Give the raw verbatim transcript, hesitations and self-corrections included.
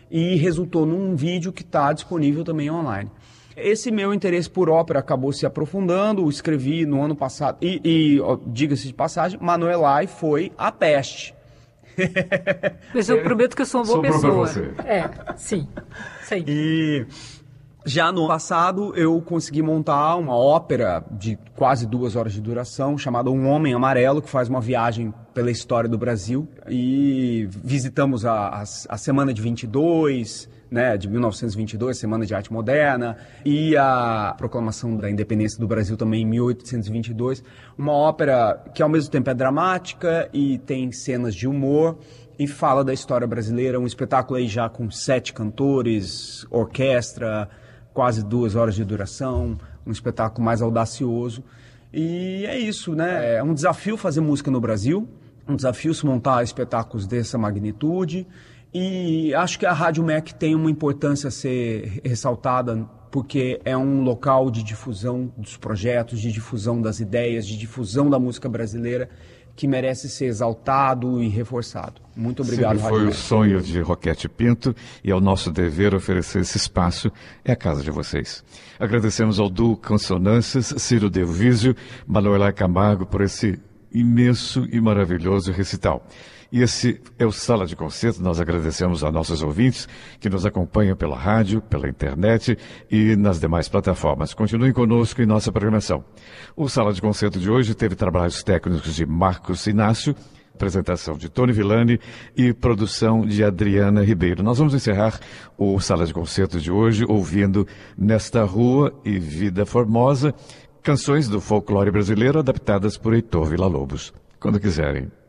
e resultou num vídeo que está disponível também online. Esse meu interesse por ópera acabou se aprofundando, escrevi no ano passado, e, e diga-se de passagem, Manuelai foi A Peste. Mas eu prometo que eu sou uma boa Sobrou pessoa. pra você. É, sim. Sim. E já no ano passado eu consegui montar uma ópera de quase duas horas de duração, chamada Um Homem Amarelo, que faz uma viagem pela história do Brasil. E visitamos a, a, a Semana de vinte e dois, né, de mil novecentos e vinte e dois, Semana de Arte Moderna, e a Proclamação da Independência do Brasil também em mil oitocentos e vinte e dois. Uma ópera que ao mesmo tempo é dramática e tem cenas de humor e fala da história brasileira. Um espetáculo aí já com sete cantores, orquestra, quase duas horas de duração, um espetáculo mais audacioso. E é isso, né? É um desafio fazer música no Brasil, um desafio se montar espetáculos dessa magnitude. E acho que a Rádio M E C tem uma importância a ser ressaltada, porque é um local de difusão dos projetos, de difusão das ideias, de difusão da música brasileira, que merece ser exaltado e reforçado. Muito obrigado, Sempre Rádio foi M o E C. sonho de Roquete Pinto e é o nosso dever oferecer esse espaço. É a casa de vocês. Agradecemos ao duo Consonâncias, Ciro Delvísio, Manuelai Camargo por esse imenso e maravilhoso recital. E esse é o Sala de Concerto. Nós agradecemos a nossos ouvintes que nos acompanham pela rádio, pela internet e nas demais plataformas. Continuem conosco em nossa programação. O Sala de Concerto de hoje teve trabalhos técnicos de Marcos Inácio, apresentação de Tony Villani e produção de Adriana Ribeiro. Nós vamos encerrar o Sala de Concerto de hoje ouvindo Nesta Rua e Vida Formosa, canções do folclore brasileiro adaptadas por Heitor Villa-Lobos. Quando quiserem.